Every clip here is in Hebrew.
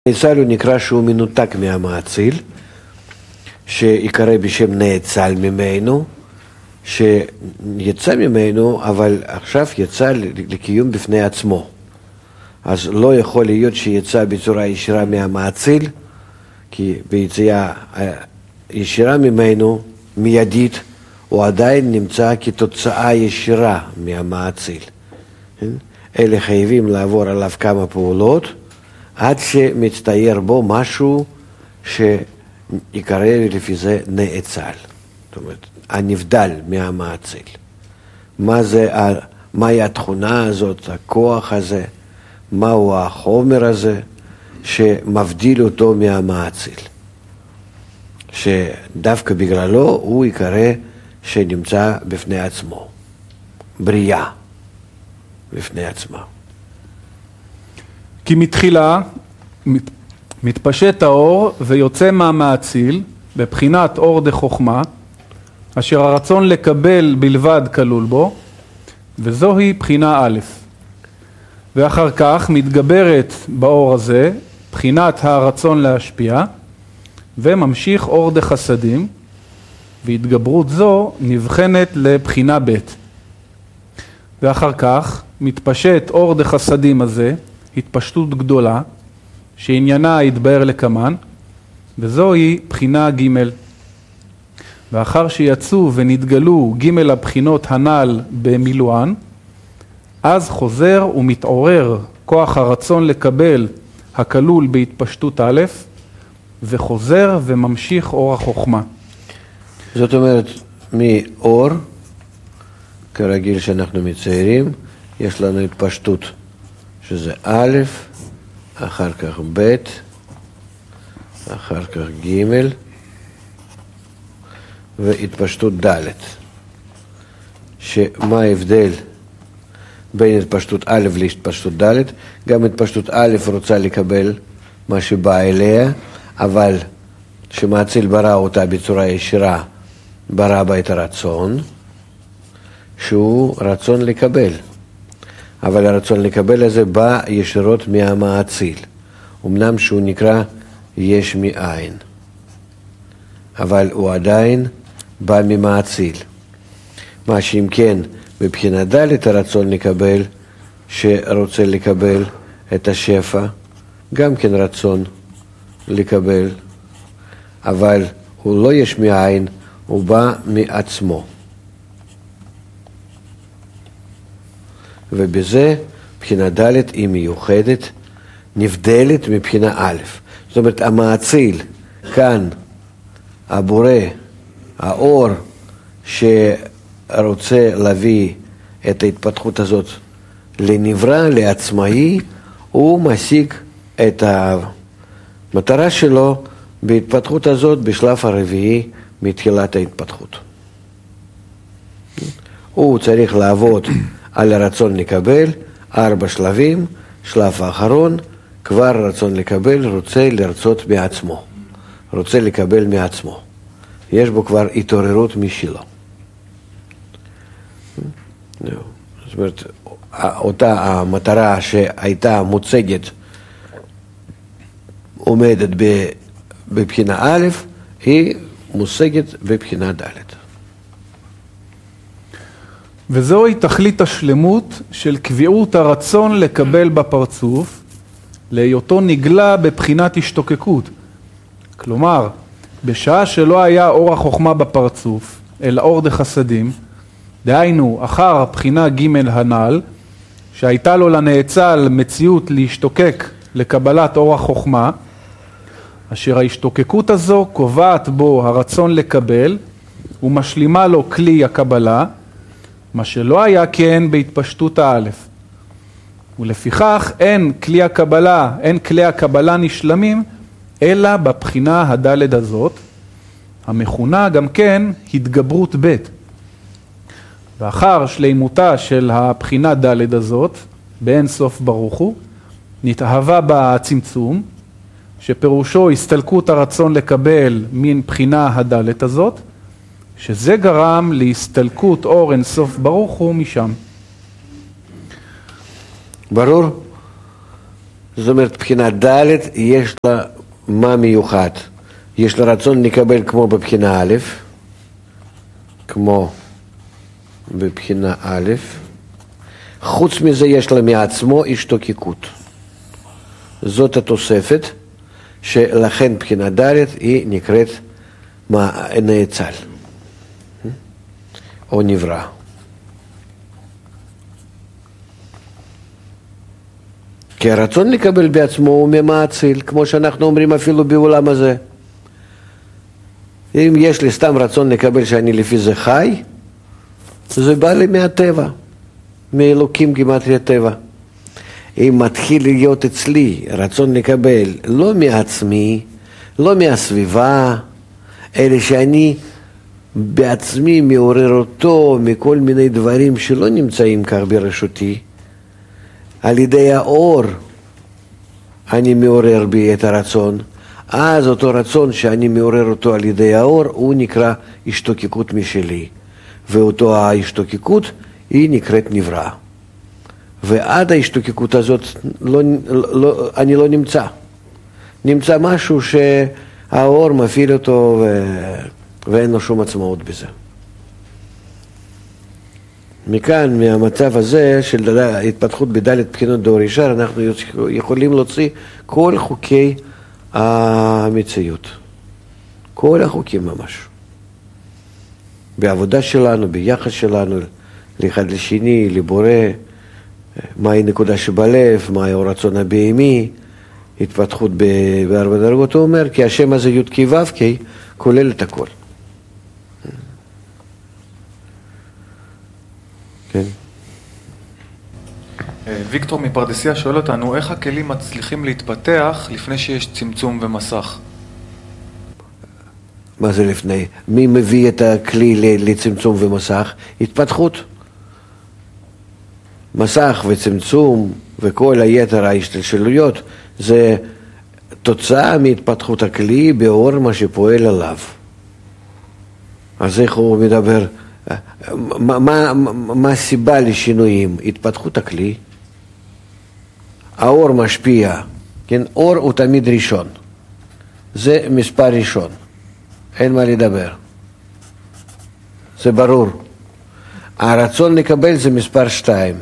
נאצל הוא נקרא שהוא מנותק מהמאציל, שיקרא בשם נאצל ממנו, שיצא ממנו, אבל עכשיו יצא לקיום בפני עצמו. אז לא יכול להיות שיצא בצורה ישירה מהמאציל, כי ביציאה ישירה ממנו, מיידית, הוא עדיין נמצא כתוצאה ישירה מהמאציל. אלה חייבים לעבור עליו כמה פעולות, עד שמצטייר בו משהו שיקרא לפי זה נאצל. זאת אומרת, הנבדל מהמאציל. מהי התכונה הזאת, הכוח הזה, מהו החומר הזה שמבדיל אותו מהמאציל. שדווקא בגללו הוא יקרא שנמצא בפני עצמו. בריאה בפני עצמה. כי מתחילה מתפשט האור ויוצא מהמאציל בבחינת אור דחוכמה, אשר הרצון לקבל בלבד כלול בו, וזוהי בחינה א'. ואחר כך מתגברת באור הזה בחינת הרצון להשפיע, וממשיך אור דחסדים, והתגברות זו נבחנת לבחינה ב'. ואחר כך מתפשט אור דחסדים הזה, התפשטות גדולה, שעניינה יתבהר לקמן, וזוהי בחינה ג'. ואחר שיצאו ונתגלו ג' הבחינות הנ"ל במילואן, אז חוזר ומתעורר כוח הרצון לקבל הכלול בהתפשטות א', וחוזר וממשיך אור החוכמה. זאת אומרת, מאור, כרגיל שאנחנו מציירים, יש לנו התפשטות, שזה א', אחר כך ב', אחר כך ג', והתפשטות ד'. שמה ההבדל בין התפשטות א' להתפשטות ד'? גם התפשטות א' רוצה לקבל מה שבא אליה, אבל שמאציל ברא אותה בצורה ישירה, ברא בה את הרצון, שהוא רצון לקבל. אבל הרצון לקבל הזה בא ישירות מהמאציל. אמנם שהוא נקרא יש מאין, אבל הוא עדיין בא ממאציל. מה שאם כן, מבחינה ד' הרצון לקבל, שרוצה לקבל את השפע, גם כן רצון לקבל, אבל הוא לא יש מאין, הוא בא מעצמו. ובזה מבחינה ד' היא מיוחדת, נבדלת מבחינה א'. זאת אומרת, המאציל, כאן, הבורא, האור שרוצה להביא את ההתפתחות הזאת לנברא, לעצמאי, הוא משיג את המטרה שלו בהתפתחות הזאת בשלב הרביעי מתחילת ההתפתחות. הוא צריך לעבוד על הרצון לקבל, 4 שלבים, שלב האחרון, כבר רצון לקבל, רוצה לרצות מעצמו, רוצה לקבל מעצמו. יש בו כבר התעוררות משלו. זאת אומרת, אותה המטרה שהייתה מוצגת, עומדת בבחינה א', היא מושגת בבחינה ד'. וזוהי תכלית השלמות של קביעות הרצון לקבל בפרצוף, להיותו נגלה בבחינת השתוקקות. כלומר, בשעה שלא היה אור החוכמה בפרצוף, אלא אור דחסדים, דהיינו אחר הבחינה ג' הנ"ל, שהייתה לו לנאצל מציאות להשתוקק לקבלת אור החוכמה, אשר ההשתוקקות הזו קובעת בו הרצון לקבל, ומשלימה לו כלי הקבלה, מה שלא היה כן בהתפשטות האלף. ולפיכך אין כלי הקבלה נשלמים, אלא בבחינה הדלת הזאת, המכונה גם כן התגברות ב'. ואחר שלימותה של הבחינה דלת הזאת, באין סוף ברוך הוא, נתאהבה בה הצמצום, שפירושו הסתלקות הרצון לקבל מן בחינה הדלת הזאת, שזה גרם להסתלקות אור אין סוף ברוך הוא משם. ברור? זאת אומרת, בחינה ד' יש לה מה מיוחד. יש לה רצון לקבל כמו בבחינה א', כמו בבחינה א', חוץ מזה יש לה מעצמו השתוקקות. זאת התוספת, שלכן בחינה ד' היא נקראת נאצל, או נברא. כי הרצון לקבל בעצמו הוא ממאציל, כמו שאנחנו אומרים אפילו בעולם הזה. אם יש לי סתם רצון לקבל שאני לפי זה חי, זה בא לי מהטבע, מאלוקים גימטריה טבע. אם מתחיל להיות אצלי רצון לקבל לא מעצמי, לא מהסביבה, אלא שאני בעצמי מעורר אותו מכל מיני דברים שלא נמצאים כך ברשותי, על ידי האור אני מעורר בי את הרצון, אז אותו רצון שאני מעורר אותו על ידי האור הוא נקרא השתוקקות משלי, ואותו ההשתוקקות היא נקראת נברא. ועד ההשתוקקות הזאת אני לא נמצא. נמצא משהו שהאור מפעיל אותו ואין לו שום עצמאות בזה. מכאן, מהמצב הזה של התפתחות בדלת בחינות דור ישר, אנחנו יכולים להוציא כל חוקי המציאות. כל החוקים ממש. בעבודה שלנו, ביחס שלנו, לאחד לשני, לבורא, מהי נקודה שבלב, מהי הרצון הבהמי, התפתחות בארבע דרגות. הוא אומר, כי השם הזה י' כי ו' כי כולל את הכל. כן. ויקטור מפרדסיה שואל אותנו, איך הכלים מצליחים להתפתח לפני שיש צמצום ומסך? מה זה לפני? מי מביא את הכלי לצמצום ומסך? התפתחות. מסך וצמצום וכל היתר ההשתלשלויות זה תוצאה מהתפתחות הכלי באור מה שפועל עליו. אז איך הוא מדבר? מה הסיבה לשינויים? התפתחות הכלי. האור משפיע, כן? אור הוא תמיד ראשון. זה מספר ראשון. אין מה לדבר. זה ברור. הרצון לקבל זה מספר 2.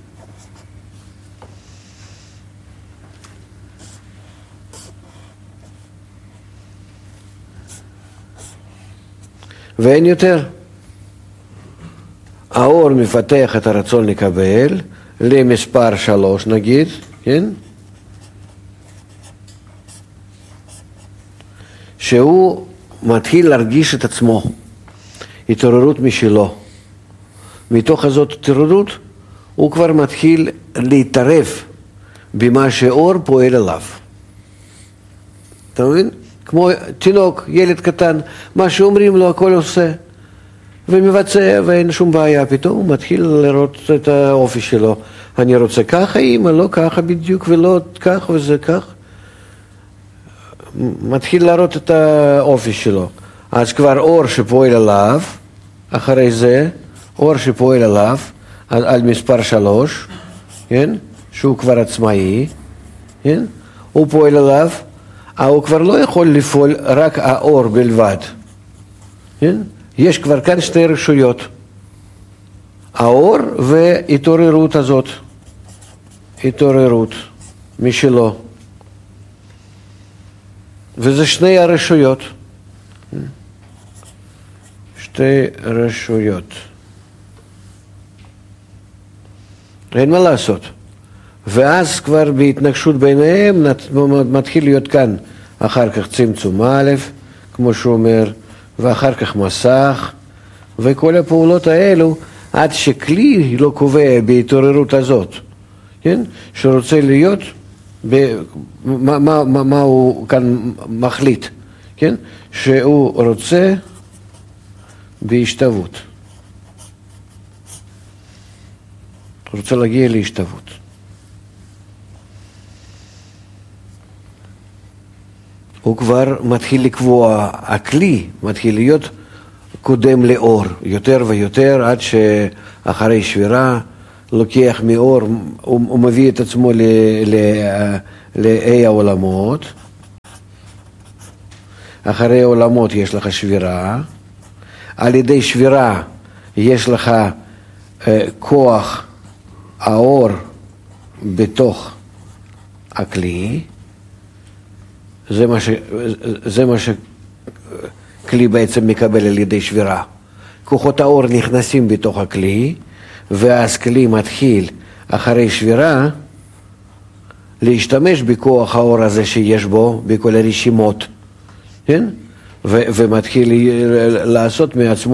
ואין יותר. האור מפתח את הרצון לקבל למספר 3 נגיד, כן? שהוא מתחיל להרגיש את עצמו, התעוררות משלו. מתוך הזאת התעוררות הוא כבר מתחיל להתערב במה שאור פועל עליו. אתה מבין? כמו תינוק, ילד קטן, מה שאומרים לו הכל עושה ומבצע ואין שום בעיה. פתאום הוא מתחיל לראות את האופי שלו. אני רוצה ככה, אמא, לא ככה בדיוק ולא כך וזה כך. מתחיל לראות את האופי שלו. אז כבר אור שפועל עליו, אחרי זה אור שפועל עליו על מספר 3, כן? שהוא כבר עצמאי, כן? הוא פועל עליו, הוא כבר לא יכול לפעול רק האור בלבד, כן? יש כבר כאן שתי רשויות, האור והתעוררות הזאת, התעוררות משלו, וזה שני הרשויות, שתי רשויות, אין מה לעשות. ואז כבר בהתנגשות ביניהם מתחיל להיות כאן אחר כך צמצום א', כמו שהוא אומר, ואחר כך מסך, וכל הפעולות האלו, עד שכלי לא קובע בהתעוררות הזאת, כן? שרוצה להיות, מה הוא כאן מחליט, כן? שהוא רוצה בהשתוות. הוא רוצה להגיע להשתוות. הוא כבר מתחיל לקבוע, הכלי מתחיל להיות קודם לאור, יותר ויותר, עד שאחרי שבירה לוקח מאור, הוא מביא את עצמו לאי העולמות. אחרי העולמות יש לך שבירה. על ידי שבירה יש לך כוח האור בתוך הכלי. זה מה שכלי בעצם מקבל על ידי שבירה. כוחות האור נכנסים בתוך הכלי, ואז כלי מתחיל אחרי שבירה להשתמש בכוח האור הזה שיש בו, בכל הרשימות, כן? ומתחיל לעשות מעצמו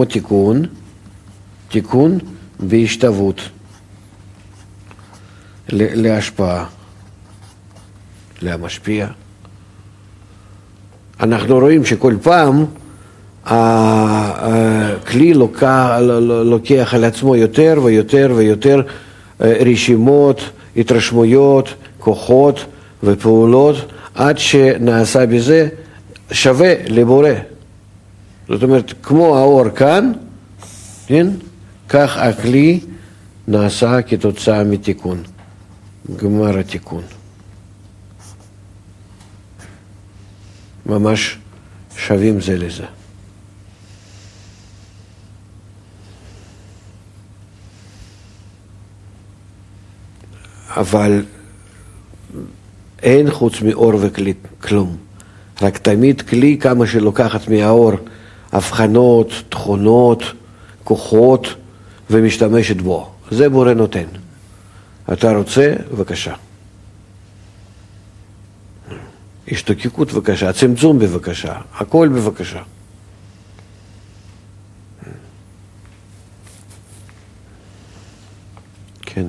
תיקון בהשתוות להשפעה, להמשפיע. אנחנו רואים שכל פעם הכלי לוקח על עצמו יותר ויותר ויותר רשימות, התרשמויות, כוחות ופעולות, עד שנעשה בזה שווה לבורא. זאת אומרת, כמו האור כאן, כן? כך הכלי נעשה כתוצאה מתיקון, גמר התיקון. ממש שווים זה לזה. אבל אין חוץ מאור וכלי כלום. רק תמיד כלי כמה שלוקחת מהאור הבחנות, תכונות, כוחות ומשתמשת בו. זה בורא נותן. אתה רוצה? בבקשה. השתוקקות בבקשה, צמצום בבקשה, הכל בבקשה. כן.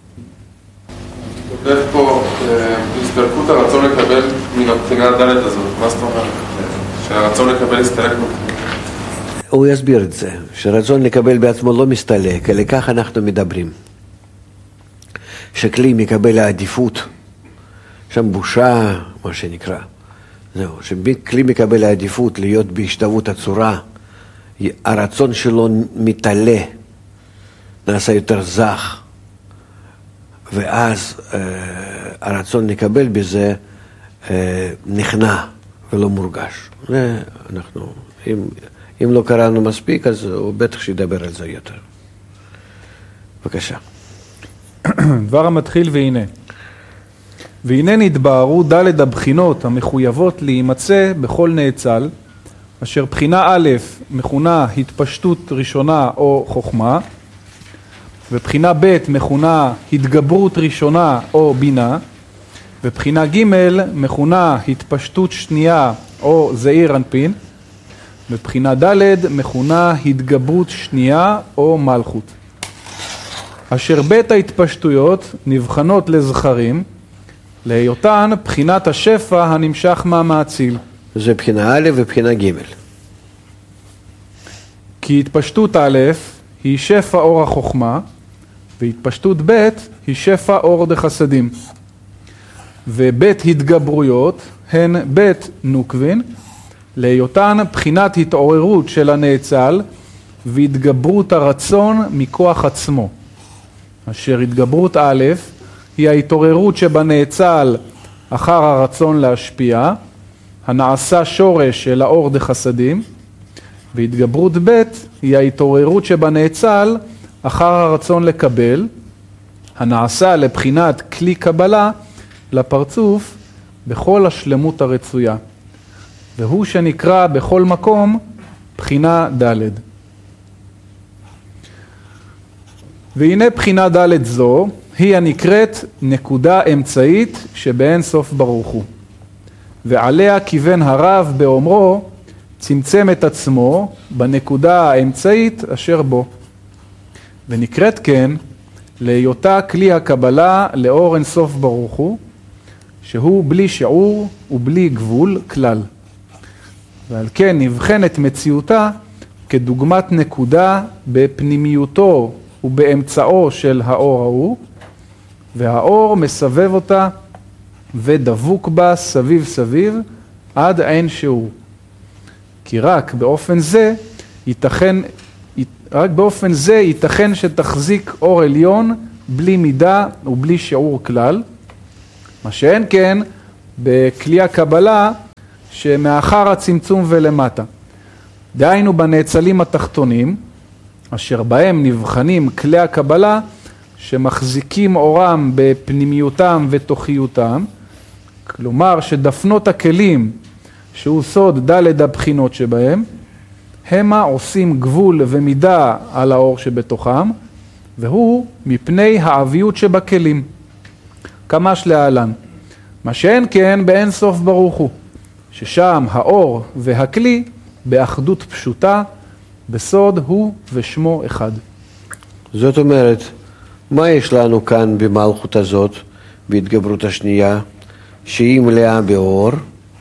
כותב פה הסתלקות הרצון לקבל מן הבחינה הדלת הזאת. מה זאת אומרת? שהרצון לקבל הסתלק מבחינה. הוא יסביר את זה, שרצון לקבל בעצמו לא מסתלק, אלא כך אנחנו מדברים. שכלי מקבל העדיפות, שם בושה, מה שנקרא. זהו, שכלי מקבל העדיפות להיות בהשתוות הצורה, הרצון שלו מתעלה, נעשה יותר זך, ואז הרצון לקבל בזה נכנע ולא מורגש. זה אנחנו, אם לא קראנו מספיק, אז הוא בטח שידבר על זה יותר. בבקשה. דבר המתחיל והנה. והנה נתבהרו ד' הבחינות המחויבות להימצא בכל נאצל, אשר בחינה א' מכונה התפשטות ראשונה או חוכמה, ובחינה ב' מכונה התגברות ראשונה או בינה, ובחינה ג' מכונה התפשטות שנייה או זעיר אנפין, ובחינה ד' מכונה התגברות שנייה או מלכות. אשר בית ההתפשטויות נבחנות לזכרים, להיותן בחינת השפע הנמשך מהמאציל. זה בחינה א' ובחינה ג'. כי התפשטות א' היא שפע אור החוכמה, והתפשטות ב' היא שפע אור דחסדים. ובית התגברויות הן בית נוקבין, להיותן בחינת התעוררות של הנאצל והתגברות הרצון מכוח עצמו. אשר התגברות א' היא ההתעוררות שבנאצל אחר הרצון להשפיע, הנעשה שורש של האור דחסדים, והתגברות ב' היא ההתעוררות שבנאצל אחר הרצון לקבל, הנעשה לבחינת כלי קבלה לפרצוף בכל השלמות הרצויה. והוא שנקרא בכל מקום בחינה ד'. והנה בחינה ד' זו היא הנקראת נקודה אמצעית שבאין סוף ברוך הוא. ועליה כיוון הרב באומרו צמצם את עצמו בנקודה האמצעית אשר בו. ונקראת כן להיותה כלי הקבלה לאור אין סוף ברוך הוא, שהוא בלי שיעור ובלי גבול כלל. ועל כן נבחנת מציאותה כדוגמת נקודה בפנימיותו ובאמצעו של האור ההוא, והאור מסבב אותה ודבוק בה סביב סביב עד אין שיעור. כי רק באופן זה ייתכן שתחזיק אור עליון בלי מידה ובלי שיעור כלל, מה שאין כן בכלי הקבלה שמאחר הצמצום ולמטה. דהיינו בנאצלים התחתונים, אשר בהם נבחנים כלי הקבלה שמחזיקים אורם בפנימיותם ותוכיותם, כלומר שדפנות הכלים שהוא סוד ד' הבחינות שבהם, המה עושים גבול ומידה על האור שבתוכם, והוא מפני העביות שבכלים. כמש להלן, מה שאין כן באין סוף ברוך הוא, ששם האור והכלי באחדות פשוטה, בסוד הוא ושמו אחד. זאת אומרת, מה יש לנו כאן במלכות הזאת, בהתגברות השנייה, שהיא מלאה באור,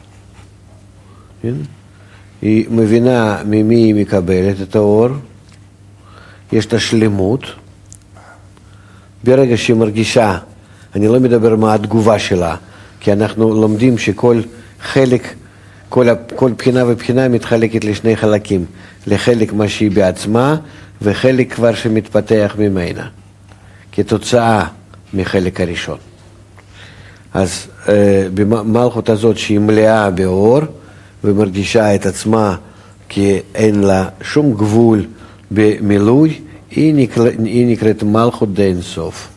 היא מבינה ממי היא מקבלת את האור, יש את השלמות, ברגע שהיא מרגישה, אני לא מדבר מה התגובה שלה, כי אנחנו לומדים שכל חלק, כל בחינה ובחינה מתחלקת לשני חלקים, לחלק מה שהיא בעצמה וחלק כבר שמתפתח ממנה, כתוצאה מחלק הראשון. אז במלכות הזאת שהיא מלאה באור ומרגישה את עצמה כי אין לה שום גבול במילוי, היא נקראת מלכות דאין סוף.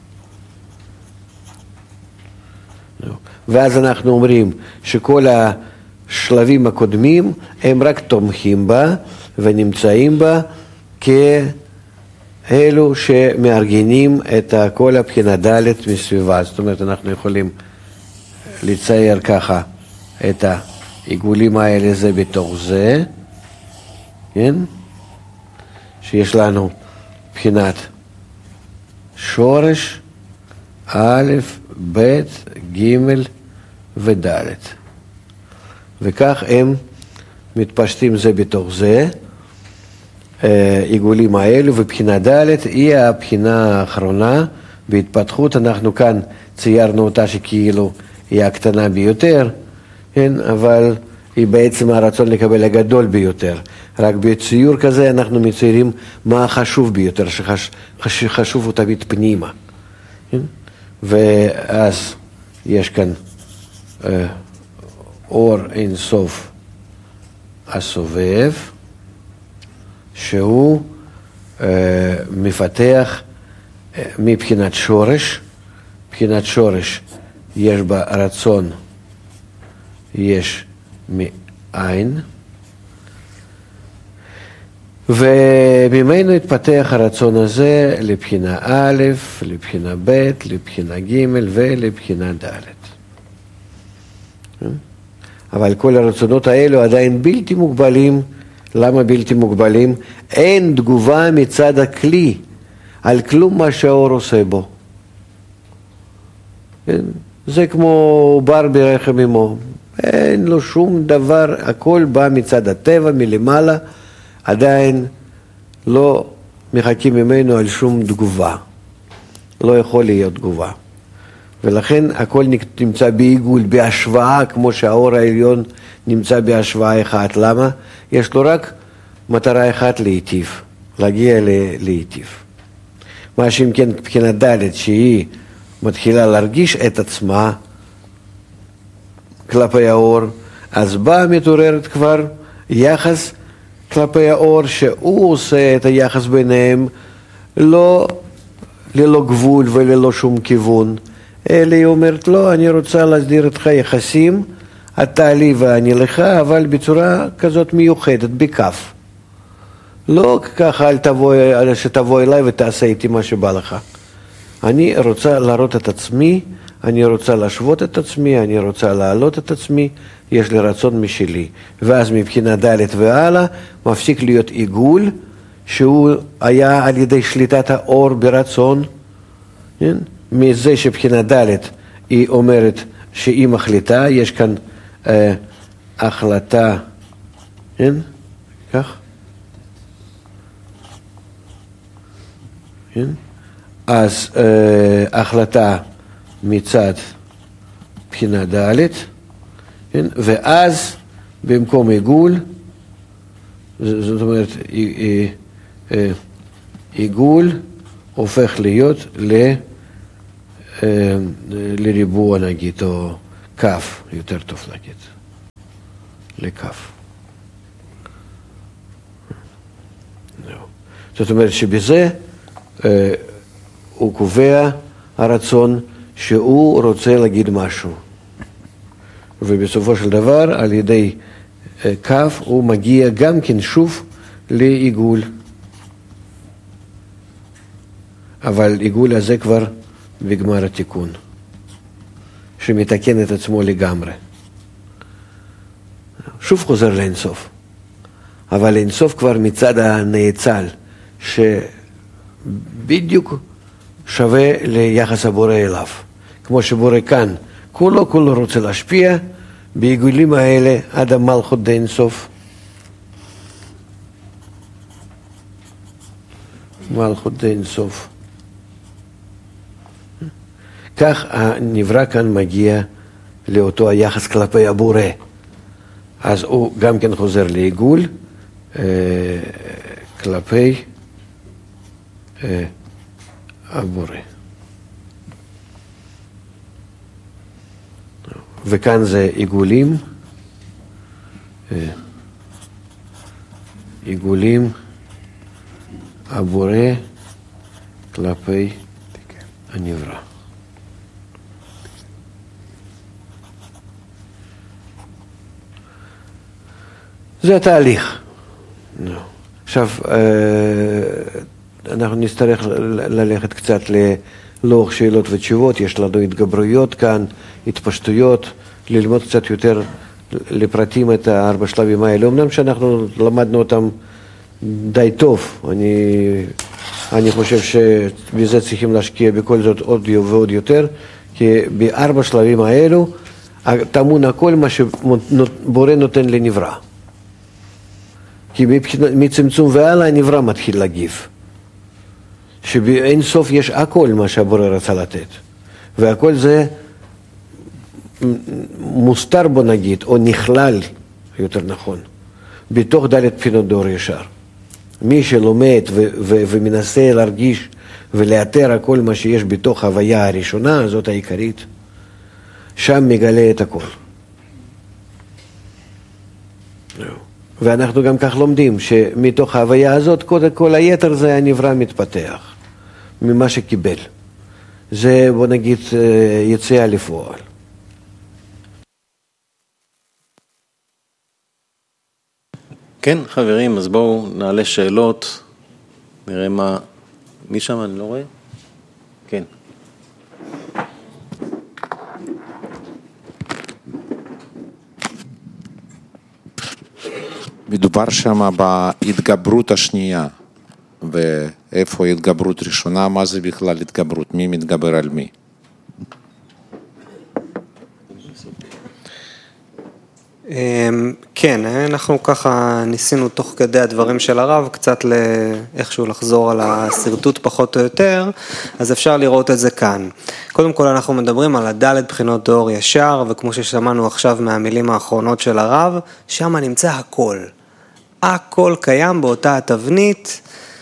ואז אנחנו אומרים שכל השלבים הקודמים הם רק תומכים בה ונמצאים בה כאלו שמארגנים את כל הבחינה ד' מסביבה. זאת אומרת, אנחנו יכולים לצייר ככה את העיגולים האלה זה בתוך זה, כן? שיש לנו בחינת שורש א', ב', ג' וד'. וכך הם מתפשטים זה בתוך זה, עיגולים האלו, ובחינה ד' היא הבחינה האחרונה בהתפתחות. אנחנו כאן ציירנו אותה שכאילו היא הקטנה ביותר, כן? אבל היא בעצם הרצון לקבל הגדול ביותר. רק בציור כזה אנחנו מציירים מה החשוב ביותר, שחשוב הוא תמיד פנימה. כן? ואז יש כאן אור אין סוף הסובב, שהוא מפתח מבחינת שורש. מבחינת שורש יש בה רצון, יש מאין, וממנו התפתח הרצון הזה לבחינה א', לבחינה ב', לבחינה ג' ולבחינה ד'. אבל כל הרצונות האלו עדיין בלתי מוגבלים. למה בלתי מוגבלים? אין תגובה מצד הכלי על כלום מה שהאור עושה בו. זה כמו בר ברחם אמו. אין לו שום דבר, הכל בא מצד הטבע, מלמעלה, עדיין לא מחכים ממנו על שום תגובה. לא יכול להיות תגובה. ולכן הכל נמצא בעיגול, בהשוואה, כמו שהאור העליון נמצא בהשוואה אחת. למה? יש לו רק מטרה אחת להיטיב, להגיע להיטיב. מה שאם כן מבחינה ד' שהיא מתחילה להרגיש את עצמה כלפי האור, אז באה מתעוררת כבר יחס כלפי האור, שהוא עושה את היחס ביניהם ללא גבול וללא שום כיוון. אלא היא אומרת, לא, אני רוצה להסדיר איתך יחסים, אתה לי ואני לך, אבל בצורה כזאת מיוחדת, בכף. לא ככה שתבוא אליי ותעשה איתי מה שבא לך. אני רוצה להראות את עצמי, אני רוצה להשוות את עצמי, אני רוצה להעלות את עצמי, יש לי רצון משלי. ואז מבחינה ד' והלאה מפסיק להיות עיגול, שהוא היה על ידי שליטת האור ברצון, כן? מזה שבחינה ד' היא אומרת שהיא מחליטה, יש כאן החלטה, כן? כך? כן? אז החלטה מצד בחינה ד', כן? ואז במקום עיגול, זאת אומרת עיגול הופך להיות לריבוע נגיד, או כף, יותר טוב להגיד, לכף. זאת אומרת שבזה הוא קובע הרצון שהוא רוצה להגיד משהו. ובסופו של דבר, על ידי כף, הוא מגיע גם כן שוב לעיגול. אבל עיגול הזה כבר בגמר התיקון, שמתקן את עצמו לגמרי. שוב חוזר לאינסוף. אבל אינסוף כבר מצד הנאצל, שבדיוק שווה ליחס הבורא אליו. כמו שבורא כאן, כולו רוצה להשפיע, בעיגולים האלה עד המלכות דאינסוף. מלכות דאינסוף. כך הנברא כאן מגיע לאותו היחס כלפי הבורא. אז הוא גם כן חוזר לעיגול כלפי הבורא. וכאן זה עיגולים הבורא כלפי הנברא. זה התהליך. עכשיו, אנחנו נצטרך ללכת קצת ללוח שאלות ותשובות, יש לנו התגברויות כאן, התפשטויות, ללמוד קצת יותר לפרטים את 4 שלבים האלה. אמנם שאנחנו למדנו אותם די טוב, אני חושב שבזה צריכים להשקיע בכל זאת עוד ועוד יותר, כי ב4 שלבים האלו טמון הכל מה שבורא נותן לנברא. כי מצמצום והלאה הנברא מתחיל להגיב. שבאין סוף יש הכל מה שהבורא רצה לתת. והכל זה מוסתר בו נגיד, או נכלל, יותר נכון, בתוך ד' בחינות דור ישר. מי שלומד ומנסה להרגיש ולאתר הכל מה שיש בתוך ההוויה הראשונה, זאת העיקרית, שם מגלה את הכל. ואנחנו גם כך לומדים שמתוך ההוויה הזאת, קודם כל היתר זה הנברא מתפתח, ממה שקיבל. זה בוא נגיד יציאה לפועל. כן, חברים, אז בואו נעלה שאלות, נראה מה... מי שם? אני לא רואה? כן. מדובר שם בהתגברות השנייה, ואיפה ההתגברות ראשונה, מה זה בכלל התגברות, מי מתגבר על מי? כן, אנחנו ככה ניסינו תוך כדי הדברים של הרב, קצת איכשהו לחזור על הסרטוט פחות או יותר, אז אפשר לראות את זה כאן. קודם כל אנחנו מדברים על הדלת בחינות דור ישר, וכמו ששמענו עכשיו מהמילים האחרונות של הרב, שם נמצא הכל. הכל קיים באותה התבנית,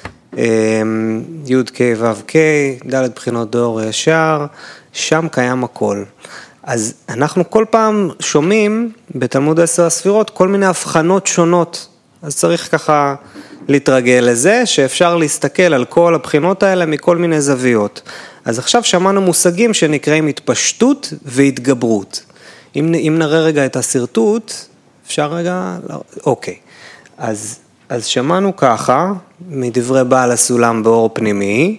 י' ק' ו' ק', דלת בחינות דור ישר, שם קיים הכל. אז אנחנו כל פעם שומעים בתלמוד 10 הספירות כל מיני הבחנות שונות, אז צריך ככה להתרגל לזה, שאפשר להסתכל על כל הבחינות האלה מכל מיני זוויות. אז עכשיו שמענו מושגים שנקראים התפשטות והתגברות. אם נראה רגע את הסרטוט, אפשר רגע, אוקיי. אז שמענו ככה, מדברי בעל הסולם באור פנימי,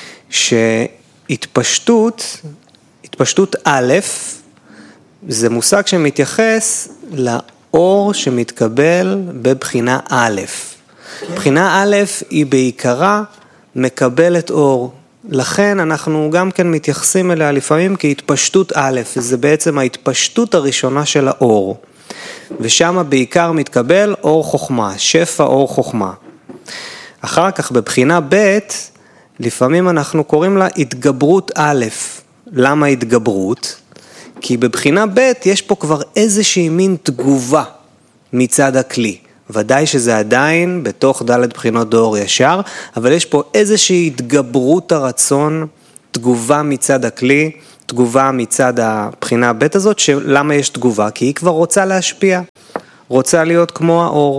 שהתפשטות א', זה מושג שמתייחס לאור שמתקבל בבחינה א'. בחינה א' היא בעיקרה מקבלת אור, לכן אנחנו גם כן מתייחסים אליה לפעמים כהתפשטות א', זה בעצם ההתפשטות הראשונה של האור. ושם בעיקר מתקבל אור חוכמה, שפע אור חוכמה. אחר כך בבחינה ב', לפעמים אנחנו קוראים לה התגברות א'. למה התגברות? כי בבחינה ב' יש פה כבר איזושהי מין תגובה מצד הכלי. ודאי שזה עדיין בתוך ד' בחינות דור ישר, אבל יש פה איזושהי התגברות הרצון, תגובה מצד הכלי, תגובה מצד הבחינה ב' הזאת, שלמה יש תגובה? כי היא כבר רוצה להשפיע, רוצה להיות כמו האור.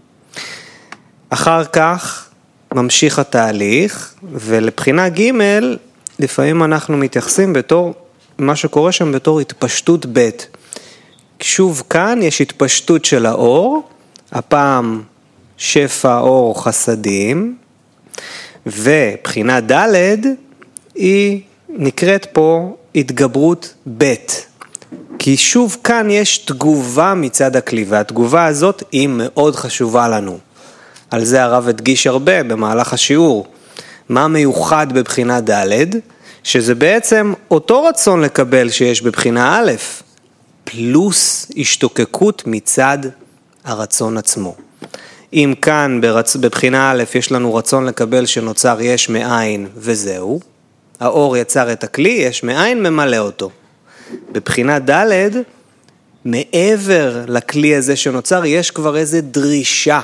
אחר כך ממשיך התהליך, ולבחינה ג' לפעמים אנחנו מתייחסים בתור, מה שקורה שם בתור התפשטות ב'. שוב כאן יש התפשטות של האור, הפעם שפע אור חסדים, ובחינה ד' היא נקראת פה התגברות ב'. כי שוב כאן יש תגובה מצד הכלי, והתגובה הזאת היא מאוד חשובה לנו. על זה הרב הדגיש הרבה במהלך השיעור. מה מיוחד בבחינה ד'? שזה בעצם אותו רצון לקבל שיש בבחינה א', פלוס השתוקקות מצד הרצון עצמו. אם כאן בבחינה א' יש לנו רצון לקבל שנוצר יש מאין וזהו, האור יצר את הכלי, יש מאין ממלא אותו. בבחינה ד' מעבר לכלי הזה שנוצר יש כבר איזו דרישה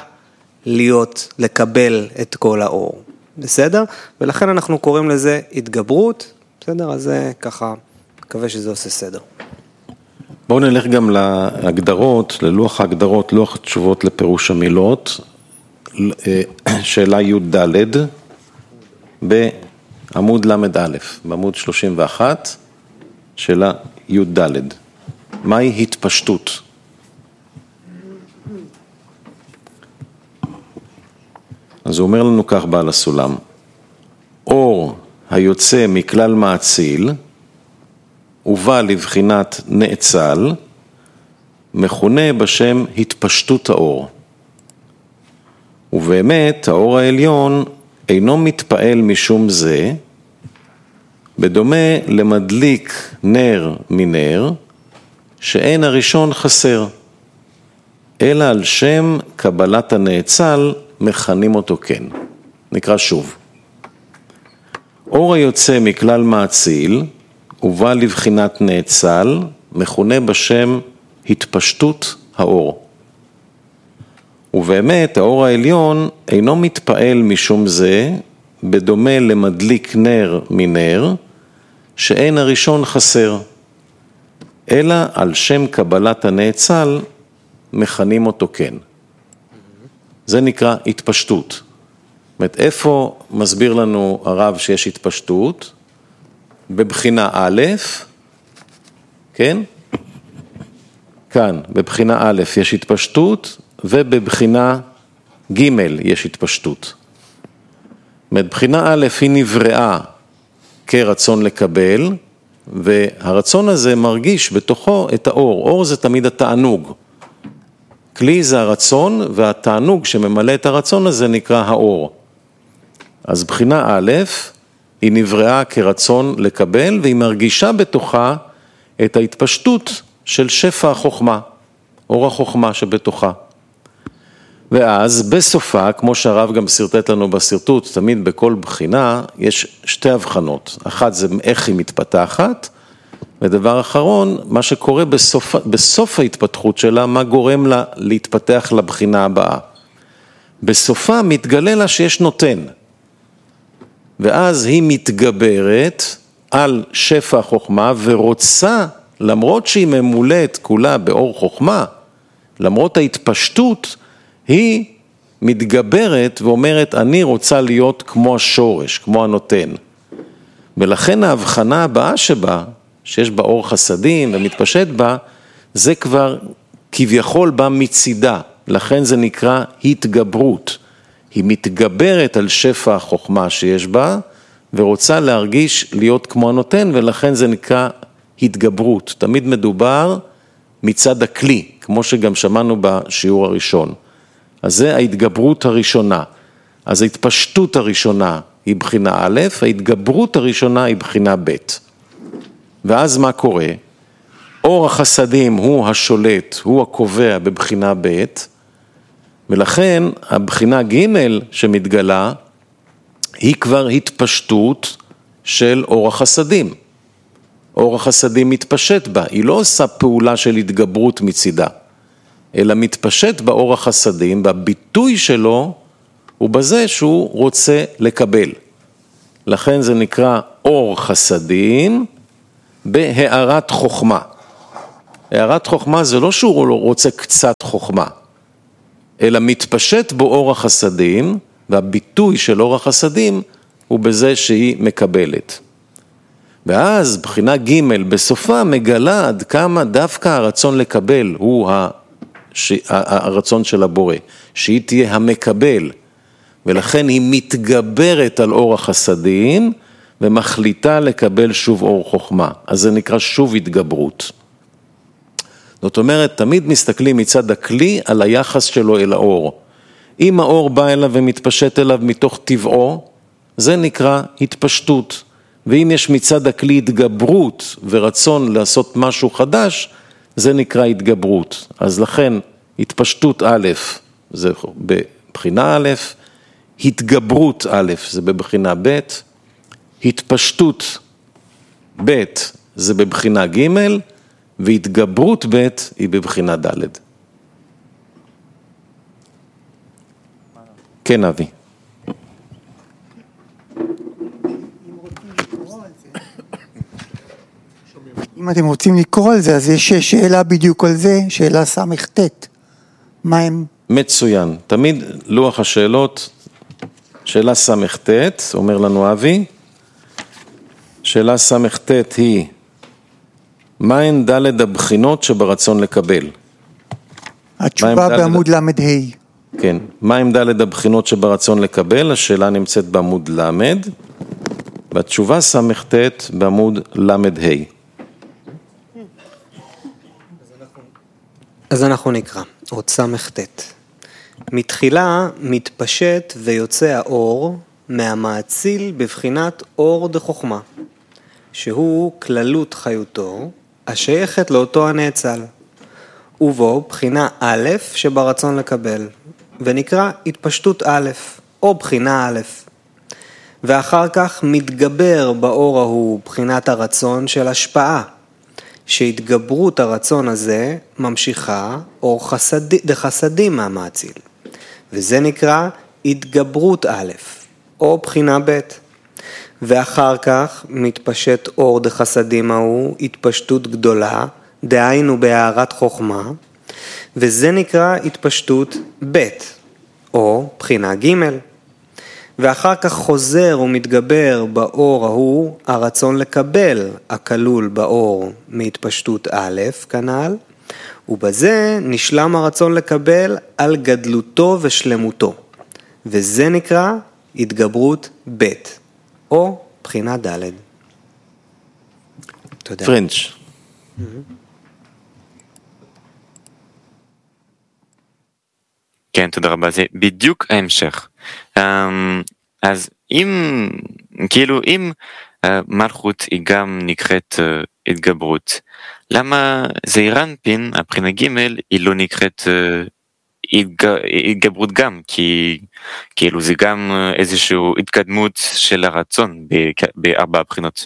לקבל את כל האור. בסדר? ולכן אנחנו קוראים לזה התגברות, בסדר? אז זה ככה, מקווה שזה עושה סדר. בואו נלך גם להגדרות, ללוח ההגדרות, לוח התשובות לפירוש המילות, שאלה י' ד' בעמוד למד א', בעמוד 31, שאלה י' ד'. מהי התפשטות? אז הוא אומר לנו כך בעל הסולם, אור היוצא מכלל מאציל, ובא לבחינת נאצל, מכונה בשם התפשטות האור. ובאמת האור העליון אינו מתפעל משום זה, בדומה למדליק נר מנר, שאין הראשון חסר, אלא על שם קבלת הנאצל מכנים אותו כן. נקרא שוב. אור היוצא מכלל מאציל, ובא לבחינת נאצל, מכונה בשם התפשטות האור. ובאמת האור העליון אינו מתפעל משום זה, בדומה למדליק נר מנר, שאין הראשון חסר, אלא על שם קבלת הנאצל מכנים אותו כן. זה נקרא התפשטות. זאת אומרת, איפה מסביר לנו הרב שיש התפשטות? בבחינה א', כן? כאן, בבחינה א' יש התפשטות, ובבחינה ג' יש התפשטות. זאת אומרת, בחינה א' היא נבראה כרצון לקבל, והרצון הזה מרגיש בתוכו את האור. אור זה תמיד התענוג. כלי זה הרצון, והתענוג שממלא את הרצון הזה נקרא האור. אז בחינה א' היא נבראה כרצון לקבל, והיא מרגישה בתוכה את ההתפשטות של שפע החוכמה, אור החוכמה שבתוכה. ואז בסופה, כמו שהרב גם סרטט לנו בסרטוט, תמיד בכל בחינה יש שתי הבחנות. אחת זה איך היא מתפתחת, ודבר אחרון, מה שקורה בסוף ההתפתחות שלה, מה גורם לה להתפתח לבחינה הבאה. בסופה מתגלה לה שיש נותן, ואז היא מתגברת על שפע החוכמה, ורוצה, למרות שהיא ממולאת כולה באור חוכמה, למרות ההתפשטות, היא מתגברת ואומרת, אני רוצה להיות כמו השורש, כמו הנותן. ולכן ההבחנה הבאה שבה, שיש בה אור חסדים ומתפשט בה, זה כבר כביכול בא מצידה, לכן זה נקרא התגברות. היא מתגברת על שפע החוכמה שיש בה, ורוצה להרגיש להיות כמו הנותן, ולכן זה נקרא התגברות. תמיד מדובר מצד הכלי, כמו שגם שמענו בשיעור הראשון. אז זה ההתגברות הראשונה. אז ההתפשטות הראשונה היא בחינה א', ההתגברות הראשונה היא בחינה ב'. ואז מה קורה? אור החסדים הוא השולט, הוא הקובע בבחינה ב', ולכן הבחינה ג' שמתגלה היא כבר התפשטות של אור החסדים. אור החסדים מתפשט בה, היא לא עושה פעולה של התגברות מצידה, אלא מתפשט באור החסדים, והביטוי שלו הוא בזה שהוא רוצה לקבל. לכן זה נקרא אור חסדים בהארת חוכמה. הארת חוכמה זה לא שהוא רוצה קצת חוכמה, אלא מתפשט בו אור החסדים, והביטוי של אור החסדים הוא בזה שהיא מקבלת. ואז בחינה ג' בסופה מגלה עד כמה דווקא הרצון לקבל הוא הרצון של הבורא, שהיא תהיה המקבל, ולכן היא מתגברת על אור החסדים, ומחליטה לקבל שוב אור חוכמה. אז זה נקרא שוב התגברות. זאת אומרת, תמיד מסתכלים מצד הכלי על היחס שלו אל האור. אם האור בא אליו ומתפשט אליו מתוך טבעו, זה נקרא התפשטות. ואם יש מצד הכלי התגברות ורצון לעשות משהו חדש, זה נקרא התגברות. אז לכן, התפשטות א', זה בבחינה א', התגברות א', זה בבחינה ב', התפשטות ב', זה בבחינה ג', והתגברות ב' היא בבחינה ד'. כן, אבי. אם אתם רוצים לקרוא על זה, אז יש שאלה בדיוק על זה, שאלה סמ"ט. מה הם? מצוין. תמיד לוח השאלות, שאלה סמ"ט, אומר לנו אבי. שאלה סמ"ט היא, מהן ד' הבחינות שברצון לקבל? התשובה בעמוד ל'. כן. מהן ד' הבחינות שברצון לקבל? השאלה נמצאת בעמוד ל', והתשובה סמ"ט בעמוד ל'. אז אנחנו נקרא, עוד סמ"ט. מתחילה מתפשט ויוצא האור מהמאציל בבחינת אור דחוכמה, שהוא כללות חיותו, השייכת לאותו הנאצל, ובו בחינה א' שברצון לקבל, ונקרא התפשטות א', או בחינה א', ואחר כך מתגבר באור ההוא בחינת הרצון של השפעה, שהתגברות הרצון הזה ממשיכה אור דחסדים מהמאציל, וזה נקרא התגברות א', או בחינה ב', ואחר כך מתפשט אור דחסדים ההוא התפשטות גדולה, דהיינו בהארת חוכמה, וזה נקרא התפשטות ב', או בחינה ג', ואחר כך חוזר ומתגבר באור ההוא הרצון לקבל הכלול באור מהתפשטות א' כנ"ל, ובזה נשלם הרצון לקבל על גדלותו ושלמותו, וזה נקרא התגברות ב', או בחינה ד'. תודה. פרנץ'. כן, תודה רבה, זה בדיוק ההמשך. אז אם מלכות היא גם נקראת התגברות, למה זעיר אנפין, הבחינה ג' היא לא נקראת התגברות גם? כי כאילו זה גם איזושהי התקדמות של הרצון בארבע הבחינות.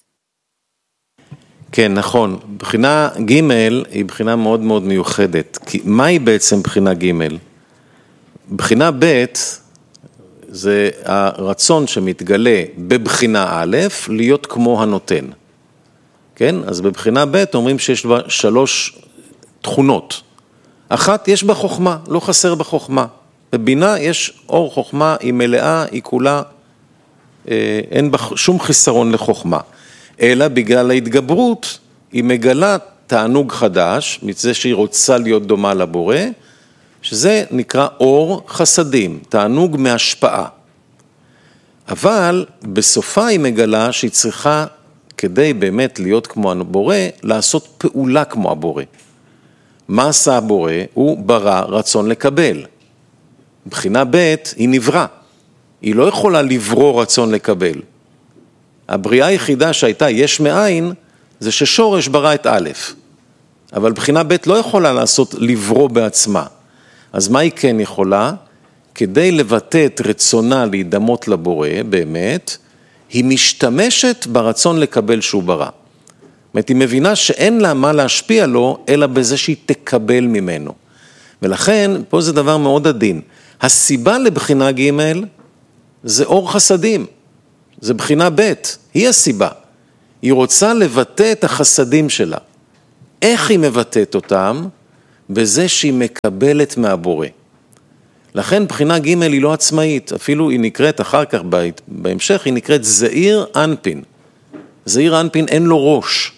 כן, נכון. בחינה ג' היא בחינה מאוד מאוד מיוחדת. כי מהי בעצם בחינה ג'? בחינה ב' זה הרצון שמתגלה בבחינה א' להיות כמו הנותן. כן? אז בבחינה ב' אומרים שיש בה 3 תכונות. אחת, יש בה חוכמה, לא חסר בה חוכמה. בבינה יש אור חוכמה, היא מלאה, היא כולה, אין בה שום חיסרון לחוכמה. אלא בגלל ההתגברות, היא מגלה תענוג חדש, מזה שהיא רוצה להיות דומה לבורא, שזה נקרא אור חסדים, תענוג מהשפעה. אבל בסופה היא מגלה שהיא צריכה, כדי באמת להיות כמו הבורא, לעשות פעולה כמו הבורא. מה עשה הבורא? הוא ברא רצון לקבל. בחינה ב' היא נברא. היא לא יכולה לברוא רצון לקבל. הבריאה היחידה שהייתה יש מאין, זה ששורש ברא את א', אבל בחינה ב' לא יכולה לעשות לברוא בעצמה. אז מה היא כן יכולה? כדי לבטא את רצונה להידמות לבורא, באמת, היא משתמשת ברצון לקבל שהוא ברא. זאת אומרת, היא מבינה שאין לה מה להשפיע לו, אלא בזה שהיא תקבל ממנו. ולכן, פה זה דבר מאוד עדין. הסיבה לבחינה ג' זה אור חסדים, זה בחינה ב', היא הסיבה. היא רוצה לבטא את החסדים שלה. איך היא מבטאת אותם? בזה שהיא מקבלת מהבורא. לכן בחינה ג' היא לא עצמאית, אפילו היא נקראת אחר כך בהמשך, היא נקראת זעיר אנפין. זעיר אנפין אין לו ראש.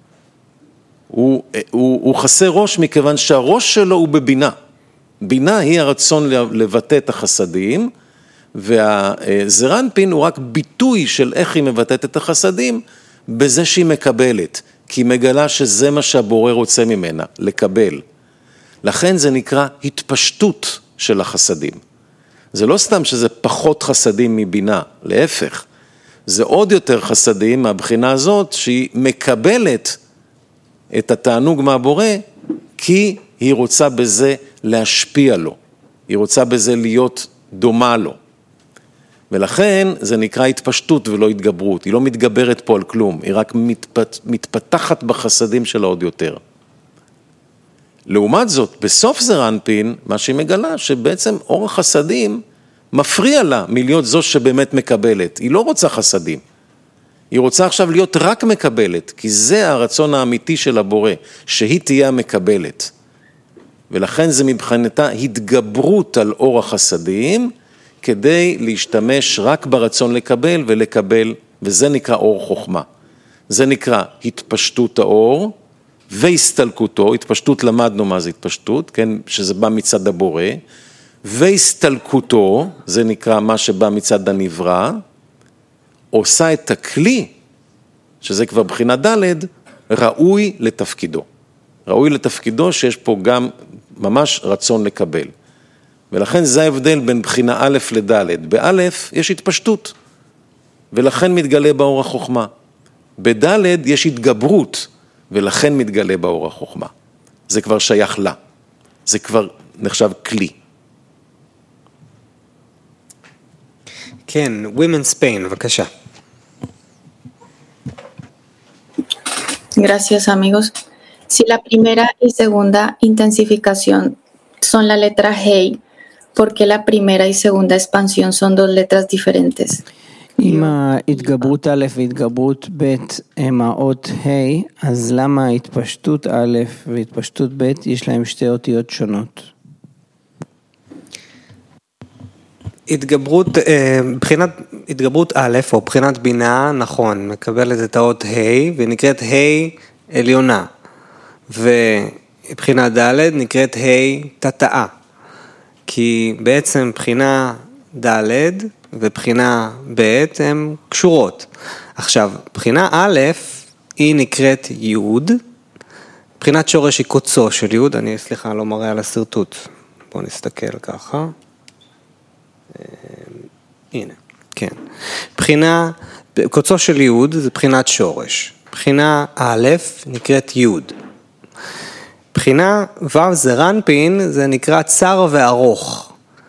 הוא חסר ראש מכיוון שהראש שלו הוא בבינה. בינה היא הרצון לבטא את החסדים, והזעיר אנפין הוא רק ביטוי של איך היא מבטאת את החסדים, בזה שהיא מקבלת, כי היא מגלה שזה מה שהבורא רוצה ממנה, לקבל. לכן זה נקרא התפשטות של החסדים. זה לא סתם שזה פחות חסדים מבינה, להפך. זה עוד יותר חסדים מהבחינה הזאת שהיא מקבלת את התענוג מהבורא, כי היא רוצה בזה להשפיע לו. היא רוצה בזה להיות דומה לו. ולכן זה נקרא התפשטות ולא התגברות. היא לא מתגברת פה על כלום, היא רק מתפתחת בחסדים שלה עוד יותר. לעומת זאת, בסוף זעיר אנפין, מה שהיא מגלה, שבעצם אור החסדים מפריע לה מלהיות זו שבאמת מקבלת. היא לא רוצה חסדים. היא רוצה עכשיו להיות רק מקבלת, כי זה הרצון האמיתי של הבורא, שהיא תהיה המקבלת. ולכן זה מבחינתה התגברות על אור החסדים, כדי להשתמש רק ברצון לקבל ולקבל, וזה נקרא אור חוכמה. זה נקרא התפשטות האור והסתלקותו, התפשטות למדנו מה זה התפשטות, כן, שזה בא מצד הבורא, והסתלקותו, זה נקרא מה שבא מצד הנברא, עושה את הכלי, שזה כבר בחינה ד', ראוי לתפקידו. ראוי לתפקידו שיש פה גם ממש רצון לקבל. ולכן זה ההבדל בין בחינה א' לד'. באלף יש התפשטות, ולכן מתגלה באור החוכמה. בד' יש התגברות, ולכן מתגלה באור החוכמה. זה כבר שייך לה. זה כבר נחשב כלי. כן, Women's Pain, בבקשה. Gracias, amigos. Si la primera y segunda intensificación son la letra Hey, ¿por qué la primera y segunda expansión son dos letras diferentes? אם ההתגברות א' והתגברות ב' הם האות ה', אז למה התפשטות א' והתפשטות ב' יש להם שתי אותיות שונות? התגברות א' או בחינת בינה, נכון, מקבלת את האות ה' ונקראת ה' עליונה, ובחינה ד' נקראת ה' תתאה, כי בעצם בחינה ד' ובחינה ב' הן קשורות. עכשיו, בחינה א' היא נקראת י', בחינת שורש היא קוצו של י', אני סליחה לא מראה על הסרטוט, בואו נסתכל ככה, הנה, כן. בחינה, קוצו של י' זה בחינת שורש, בחינה א' נקראת י', בחינה ו' זעיר אנפין זה נקרא צר וארוך,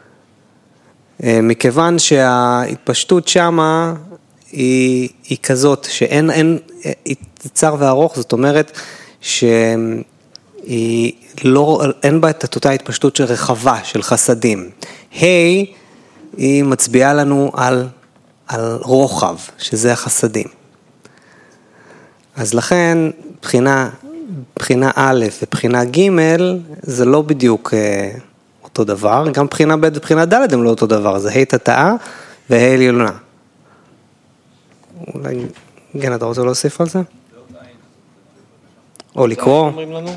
מכיוון שההתפשטות שמה היא כזאת שאין צר וארוך, זאת אומרת שאין בה את אותה התפשטות של רחבה, של חסדים. היא מצביעה לנו על רוחב, שזה החסדים. אז לכן בחינה א' ובחינה ג' זה לא בדיוק אותו דבר, גם בחינה ב' ובחינה ד' הם לא אותו דבר, זה ה' תתאה וה' עליונה. אולי, כן, אתה רוצה להוסיף על זה? או לקרוא?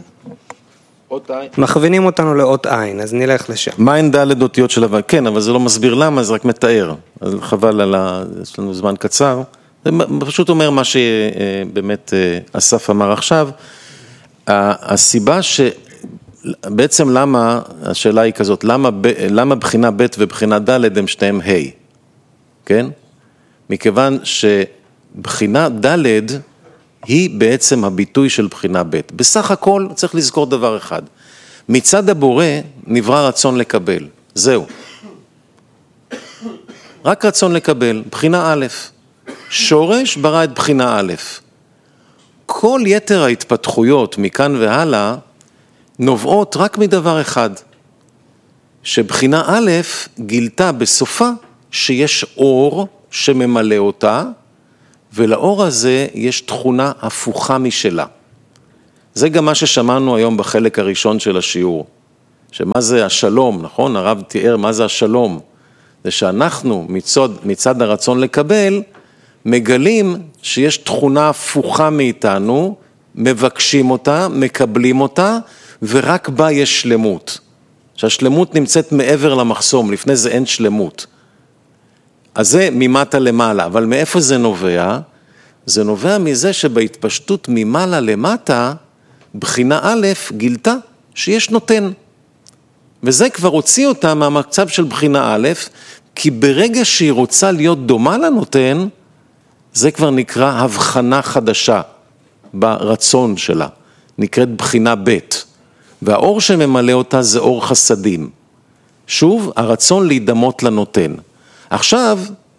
מכווינים אותנו לאות עין, אז נלך לשם. מה אין ד' אותיות של אבל? כן, אבל זה לא מסביר למה, זה רק מתאר. אז חבל יש לנו זמן קצר. זה פשוט אומר מה שבאמת אסף אמר עכשיו. הסיבה בעצם למה, השאלה היא כזאת, למה בחינה ב' ובחינה ד' הם שתיהם ה', כן? מכיוון שבחינה ד' היא בעצם הביטוי של בחינה ב'. בסך הכל צריך לזכור דבר אחד, מצד הבורא נברא רצון לקבל, זהו. רק רצון לקבל, בחינה א', שורש ברא את בחינה א'. כל יתר ההתפתחויות מכאן והלאה, נובעות רק מדבר אחד, שבחינה א' גילתה בסופה שיש אור שממלא אותה, ולאור הזה יש תכונה הפוכה משלה. זה גם מה ששמענו היום בחלק הראשון של השיעור, שמה זה השלום, נכון? הרב תיאר מה זה השלום, זה שאנחנו מצד הרצון לקבל, מגלים שיש תכונה הפוכה מאיתנו, מבקשים אותה, מקבלים אותה, ורק בה יש שלמות. שהשלמות נמצאת מעבר למחסום, לפני זה אין שלמות. אז זה ממטה למעלה, אבל מאיפה זה נובע? זה נובע מזה שבהתפשטות ממעלה למטה, בחינה א' גילתה שיש נותן. וזה כבר הוציא אותה מהמצב של בחינה א', כי ברגע שהיא רוצה להיות דומה לנותן, זה כבר נקרא הבחנה חדשה ברצון שלה, נקראת בחינה ב', והאור שממלא אותה זה אור חסדים. שוב, הרצון להידמות לנותן. עכשיו,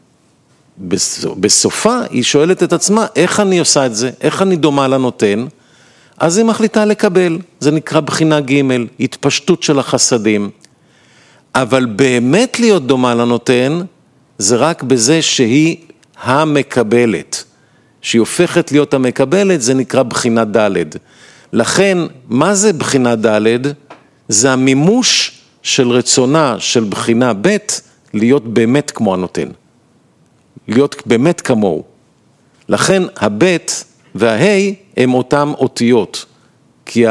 בסופה היא שואלת את עצמה, איך אני עושה את זה? איך אני דומה לנותן? אז היא מחליטה לקבל, זה נקרא בחינה ג', התפשטות של החסדים. אבל באמת להיות דומה לנותן, זה רק בזה שהיא המקבלת. שהיא הופכת להיות המקבלת, זה נקרא בחינה ד'. לכן, מה זה בחינה ד'? זה המימוש של רצונה של בחינה ב' להיות באמת כמו הנותן. להיות באמת כמוהו. לכן הבית וההי הם אותם אותיות. כי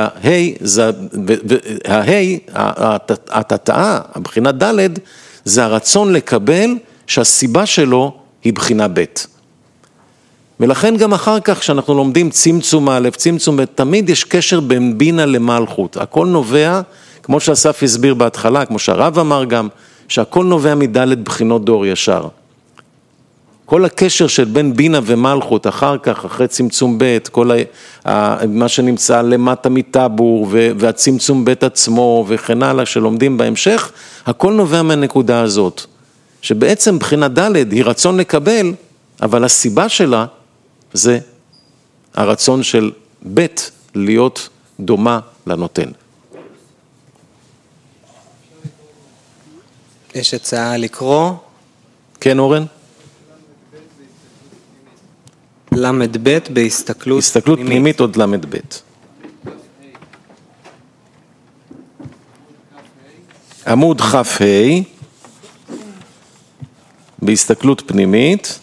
ההי, התתאה, הבחינה ד' זה הרצון לקבל שהסיבה שלו היא בחינה ב'. ולכן גם אחר כך שאנחנו לומדים צמצום א', צמצום ב', תמיד יש קשר בין בינה למלכות. הכל נובע, כמו שאסף הסביר בהתחלה, כמו שהרב אמר גם, שהכל נובע מד' בחינות דור ישר. כל הקשר של בין בינה ומלכות, אחר כך, אחרי צמצום ב', כל מה שנמצא למטה מטבור, והצמצום ב' עצמו, וכן הלאה, שלומדים בהמשך, הכל נובע מהנקודה הזאת. שבעצם בחינה ד' היא רצון לקבל, אבל הסיבה שלה זה הרצון של ב' להיות דומה לנותן. יש הצעה לקרוא. כן, אורן? למד ב' בהסתכלות הסתכלות פנימית עוד למד ב'. עמוד כף ה' בהסתכלות פנימית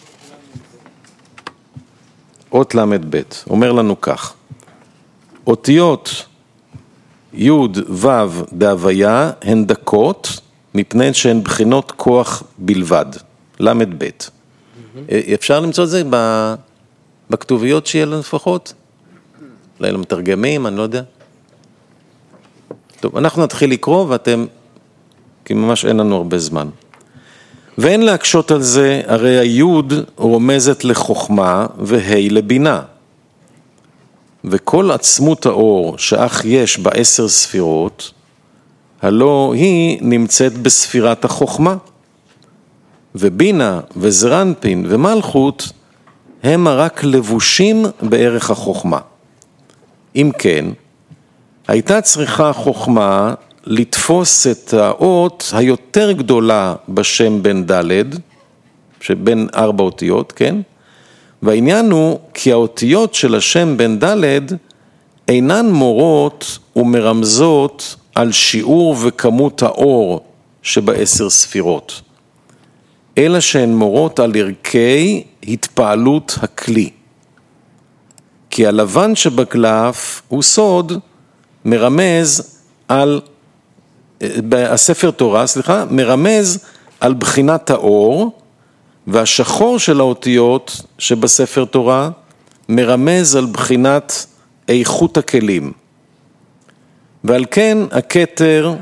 אות למד ב'. אומר לנו כך, אותיות י' ו' בהוויה הן דקות מפני שהן בחינות כוח בלבד. למד ב'. אפשר למצוא את זה בכתוביות שיהיה לנו לפחות? אולי למתרגמים, אני לא יודע. טוב, אנחנו נתחיל לקרוא ואתם, כי ממש אין לנו הרבה זמן. ואין להקשות על זה, הרי היוד רומזת לחוכמה והי לבינה. וכל עצמות האור שאך יש ב10 ספירות, הלא היא נמצאת בספירת החוכמה. ובינה וזרנפין ומלכות הם רק לבושים בערך החוכמה. אם כן, הייתה צריכה חוכמה לתפוס את האות היותר גדולה בשם בן ד', שבין 4 אותיות, כן? והעניין הוא כי האותיות של השם בן ד' אינן מורות ומרמזות על שיעור וכמות האור שב10 ספירות, אלא שהן מורות על ערכי התפעלות הכלי. כי הלבן שבקלף הוא סוד מרמז על, הספר תורה, מרמז על בחינת האור, והשחור של האותיות שבספר תורה מרמז על בחינת איכות הכלים. ועל כן הכתר,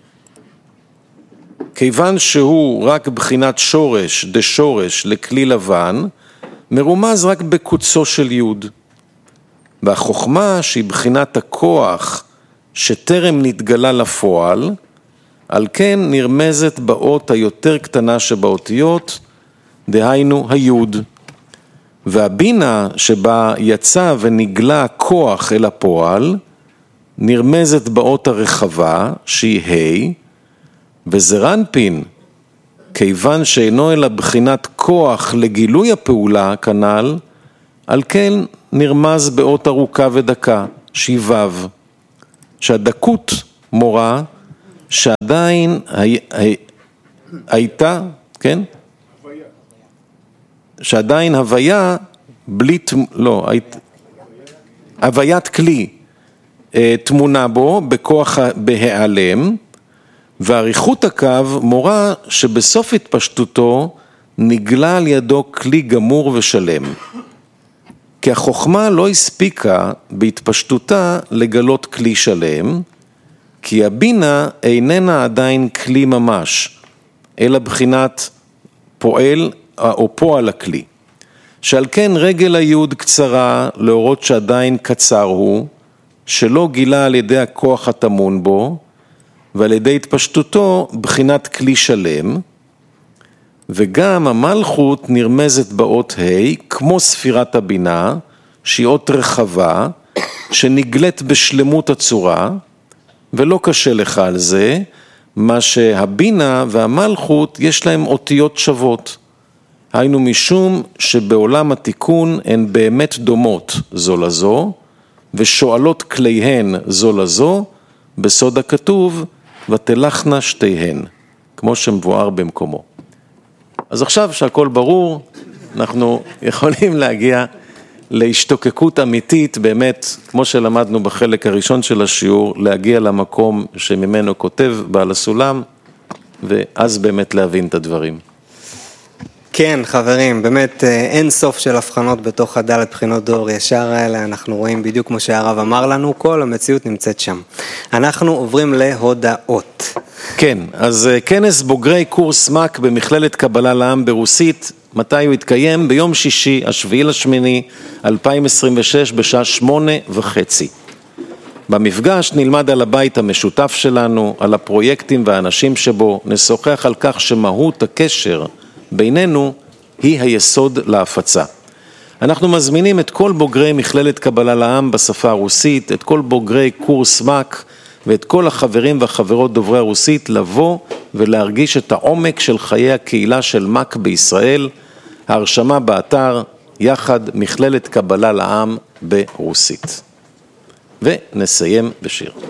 כיוון שהוא רק בחינת שורש, דשורש לכלי לבן, מרומז רק בקוצו של יוד. והחוכמה שהיא בחינת הכוח שטרם נתגלה לפועל, על כן נרמזת באות היותר קטנה שבאותיות, דהיינו היוד. והבינה שבה יצא ונגלה הכוח אל הפועל, נרמזת באות הרחבה שהיא ה', וזרנפין, כיוון שאינו אלא בחינת כוח לגילוי הפעולה כנ"ל, על כן נרמז באות ארוכה ודקה, שיבב, שהדקות מורה שעדיין הייתה, כן? שעדיין הוויה בלי, לא, הוויית כלי תמונה בו בכוח בהיעלם, ואריכות הקו מורה שבסוף התפשטותו נגלה על ידו כלי גמור ושלם. כי החוכמה לא הספיקה בהתפשטותה לגלות כלי שלם, כי הבינה איננה עדיין כלי ממש, אלא בחינת פועל או פועל הכלי. שעל כן רגל היוד קצרה להורות שעדיין קצר הוא, שלא גילה על ידי הכוח התמון בו, ועל ידי התפשטותו בחינת כלי שלם, וגם המלכות נרמזת באות ה' כמו ספירת הבינה, שהיא אות רחבה, שנגלית בשלמות הצורה, ולא קשה לך על זה, מה שהבינה והמלכות יש להם אותיות שוות. היינו משום שבעולם התיקון הן באמת דומות זו לזו, ושואלות כליהן זו לזו, בסוד הכתוב, ותלכנה שתיהן, כמו שמבואר במקומו. אז עכשיו שהכל ברור, אנחנו יכולים להגיע להשתוקקות אמיתית, באמת, כמו שלמדנו בחלק הראשון של השיעור, להגיע למקום שממנו כותב בעל הסולם, ואז באמת להבין את הדברים. כן, חברים, באמת אין סוף של הבחנות בתוך הדלת בחינות דור ישר האלה, אנחנו רואים בדיוק כמו שהרב אמר לנו, כל המציאות נמצאת שם. אנחנו עוברים להודעות. כן, אז כנס בוגרי קורס מק במכללת קבלה לעם ברוסית, מתי הוא התקיים? ביום שישי, 7/8/2026, בשעה 8:30. במפגש נלמד על הבית המשותף שלנו, על הפרויקטים והאנשים שבו, נשוחח על כך שמהות הקשר בינינו היא היסוד להפצה. אנחנו מזמינים את כל בוגרי מכללת קבלה לעם בשפה הרוסית, את כל בוגרי קורס מק ואת כל החברים והחברות דוברי הרוסית לבוא ולהרגיש את העומק של חיי הקהילה של מק בישראל. ההרשמה באתר יחד מכללת קבלה לעם ברוסית. ונסיים בשיר.